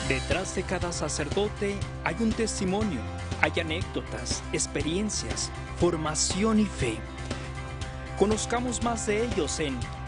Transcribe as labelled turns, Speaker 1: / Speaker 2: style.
Speaker 1: Detrás de cada sacerdote hay un testimonio, hay anécdotas, experiencias, formación y fe. Conozcamos más de ellos en